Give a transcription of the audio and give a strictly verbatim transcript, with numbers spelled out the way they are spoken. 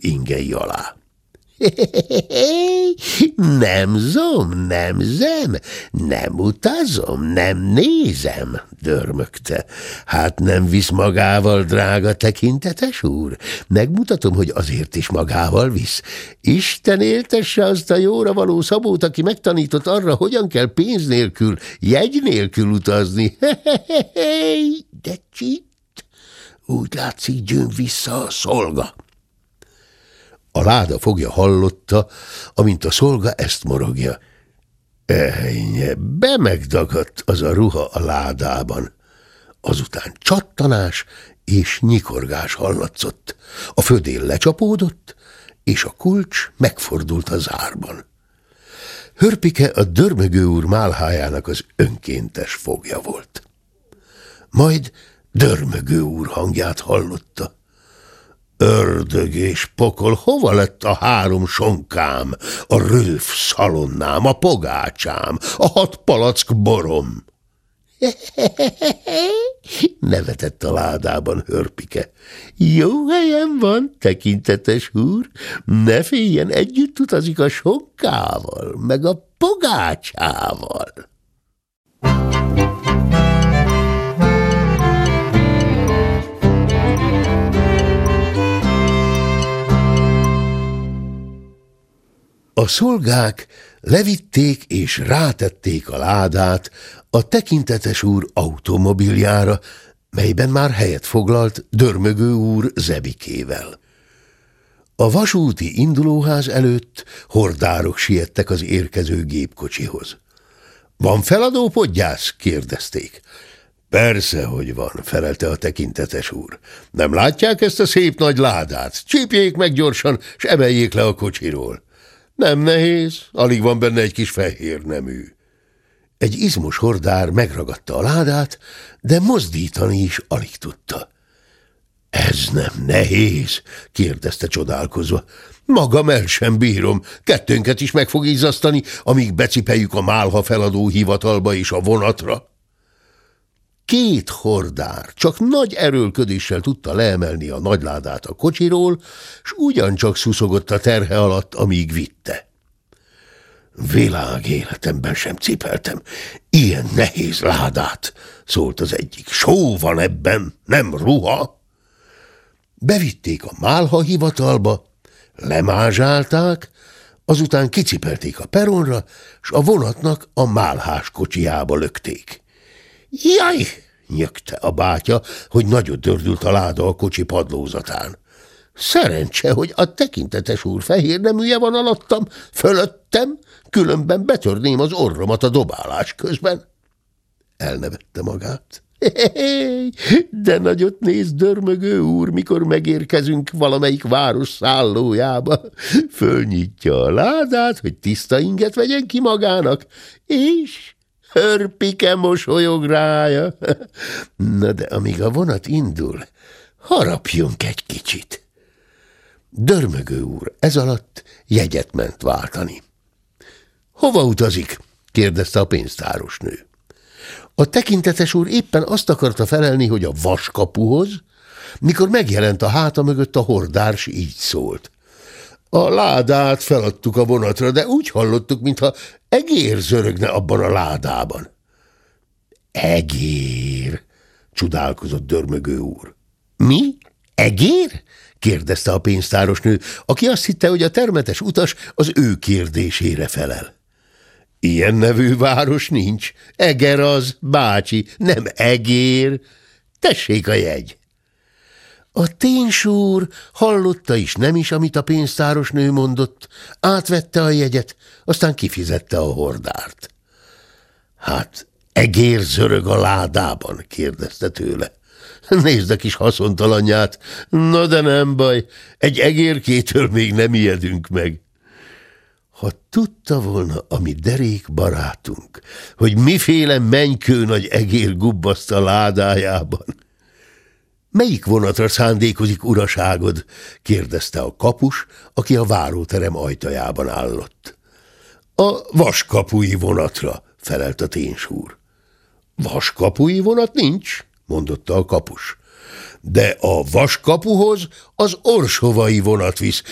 ingei alá. Nem zom, nem zem, nem utazom, nem nézem, dörmögte. Hát nem visz magával, drága tekintetes úr? Megmutatom, hogy azért is magával visz. Isten éltesse azt a jóra való Szabót, aki megtanított arra, hogyan kell pénz nélkül, jegy nélkül utazni. De csitt, úgy látszik, győn vissza a szolga. A láda fogja hallotta, amint a szolga ezt morogja. Ejnye, bemegdagadt az a ruha a ládában. Azután csattanás és nyikorgás hallatszott. A födél lecsapódott, és a kulcs megfordult a zárban. Hörpike a Dörmögő úr málhájának az önkéntes fogja volt. Majd Dörmögő úr hangját hallotta. Ördög és pokol, hova lett a három sonkám, a rőf szalonnám, a pogácsám, a hat palack borom? Nevetett a ládában Hörpike. Jó helyen van, tekintetes úr, ne féljen, együtt utazik a sonkával, meg a pogácsával. A szolgák levitték és rátették a ládát a tekintetes úr automobiljára, melyben már helyet foglalt Dörmögő úr Zebikével. A vasúti indulóház előtt hordárok siettek az érkező gépkocsihoz. – Van feladó, podgyász? – kérdezték. – Persze, hogy van, felelte a tekintetes úr. Nem látják ezt a szép nagy ládát? Csípjék meg gyorsan, s emeljék le a kocsiról. Nem nehéz, alig van benne egy kis fehér nemű. Egy izmos hordár megragadta a ládát, de mozdítani is alig tudta. Ez nem nehéz, kérdezte csodálkozva. Magam el sem bírom, kettőnket is meg fog izzasztani, amíg becipeljük a málha feladó hivatalba és a vonatra. Két hordár csak nagy erőlködéssel tudta leemelni a nagyládát a kocsiról, s ugyancsak szuszogott a terhe alatt, amíg vitte. Világ életemben sem cipeltem ilyen nehéz ládát, szólt az egyik. Só van ebben, nem ruha. Bevitték a málha hivatalba, lemázsálták, azután kicipelték a peronra, s a vonatnak a málhás kocsijába lökték. Jaj! Nyögte a bátya, hogy nagyot dördült a láda a kocsi padlózatán. Szerencse, hogy a tekintetes úr fehér neműje van alattam, fölöttem, különben betörném az orromat a dobálás közben. Elnevette magát. De nagyot néz Dörmögő úr, mikor megérkezünk valamelyik város szállójába. Fölnyitja a ládát, hogy tiszta inget vegyen ki magának, és Hörpike mosolyog rája. Na de amíg a vonat indul, harapjunk egy kicsit. Dörmögő úr ez alatt jegyet ment váltani. Hova utazik? kérdezte a pénztáros nő. A tekintetes úr éppen azt akarta felelni, hogy a vaskapuhoz, mikor megjelent a háta mögött a hordár, s így szólt. A ládát feladtuk a vonatra, de úgy hallottuk, mintha egér zörögne abban a ládában. Egér, csodálkozott Dörmögő úr. Mi? Egér? kérdezte a pénztárosnő, aki azt hitte, hogy a termetes utas az ő kérdésére felel. Ilyen nevű város nincs. Eger az, bácsi, nem egér. Tessék a jegy. A ténsúr hallotta is nem is, amit a pénztárosnő mondott, átvette a jegyet, aztán kifizette a hordárt. Hát egér zörög a ládában, kérdezte tőle. Nézd a kis haszontalanját, na de nem baj, egy egérkétől még nem ijedünk meg. Ha tudta volna a mi derék barátunk, hogy miféle mennykő nagy egér gubbaszt a ládájában. Melyik vonatra szándékozik, uraságod? kérdezte a kapus, aki a váróterem ajtajában állott. A vaskapui vonatra, felelt a ténsúr. Vaskapui vonat nincs, mondotta a kapus. De a vaskapuhoz az orsovai vonat visz,